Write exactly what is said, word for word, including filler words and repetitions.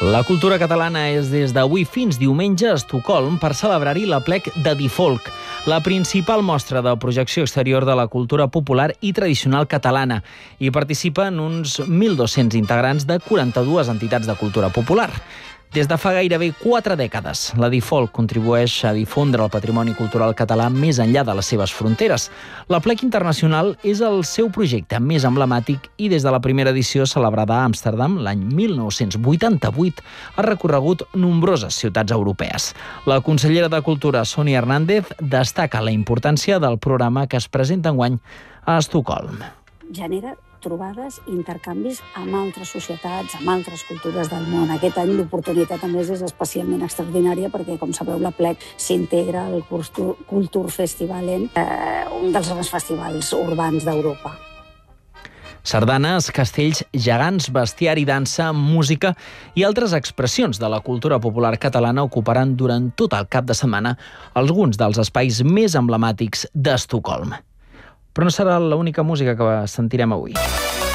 La cultura catalana és des d'avui fins diumenge a Estocolm per celebrar-hi l'Aplec de Difolk, la principal mostra de projecció exterior de la cultura popular i tradicional catalana. Hi participen uns mil dos-cents integrants de quaranta-dues entitats de cultura popular. Des de fa gairebé quatre dècades, la Difolk contribueix a difondre el patrimoni cultural català més enllà de les seves fronteres. L'Aplec Internacional és el seu projecte més emblemàtic i des de la primera edició celebrada a Amsterdam l'any mil nou-cents vuitanta-vuit ha recorregut nombroses ciutats europees. La consellera de Cultura, Sonia Hernández, destaca la importància del programa que es presenta enguany a Estocolm. Genera trobades i intercanvis amb altres societats, amb altres cultures del món. Aquest any l'oportunitat, a més, és especialment extraordinària perquè, com sabeu, l'Aplec s'integra al Kultur Festivalen, eh, un dels grans festivals urbans d'Europa. Sardanes, castells, gegants, bestiari, dansa, música i altres expressions de la cultura popular catalana ocuparan durant tot el cap de setmana alguns dels espais més emblemàtics d'Estocolm. Però no serà l'única música que sentirem avui.